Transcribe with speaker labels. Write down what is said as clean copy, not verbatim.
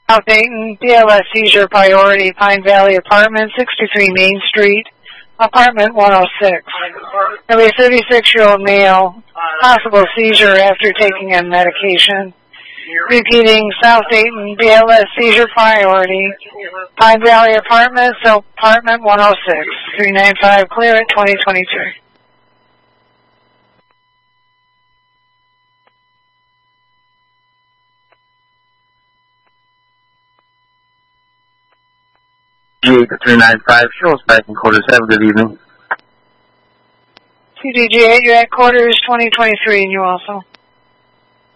Speaker 1: South Dayton, BLS seizure priority, Pine Valley Apartment, 63 Main Street, Apartment 106. There'll be a 36-year-old male, possible seizure after taking a medication. Repeating, South Dayton, BLS seizure priority, Pine Valley Apartments, Apartment 106, 395 clear at 2023.
Speaker 2: G8395, show us back in quarters. Have a good evening.
Speaker 1: CDG8, you're at quarters 2023, and you also.